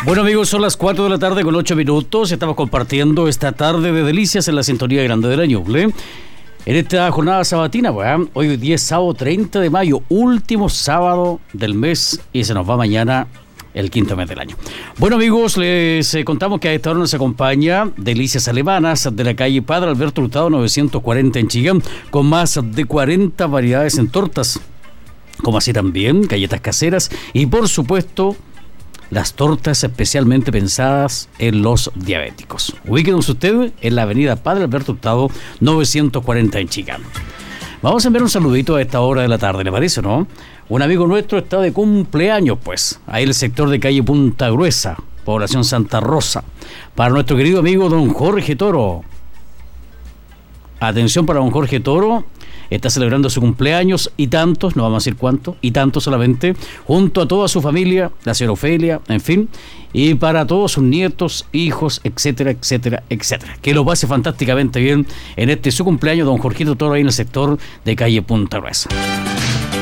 Bueno amigos, son las 4 de la tarde con 8 minutos. Estamos compartiendo esta tarde de delicias en la sintonía grande de la Ñuble. En esta jornada sabatina, pues, hoy día es sábado 30 de mayo, último sábado del mes, y se nos va mañana el quinto mes del año. Bueno amigos, les contamos que a esta hora nos acompaña Delicias Alemanas de la calle Padre Alberto Hurtado 940 en Chillán, con más de 40 variedades en tortas, como así también galletas caseras y por supuesto las tortas especialmente pensadas en los diabéticos. Ubíquenos ustedes en la avenida Padre Alberto Hurtado 940 en Chillán. Vamos a enviar un saludito a esta hora de la tarde, ¿le parece, no? Un amigo nuestro está de cumpleaños, pues, ahí en el sector de calle Punta Gruesa, población Santa Rosa. Para nuestro querido amigo don Jorge Toro. Atención para don Jorge Toro, está celebrando su cumpleaños y tantos, no vamos a decir cuántos, y tantos solamente, junto a toda su familia, la señora Ofelia, en fin, y para todos sus nietos, hijos, etcétera, etcétera, etcétera. Que lo pase fantásticamente bien en su cumpleaños, don Jorgito Toro, ahí en el sector de calle Punta Gruesa.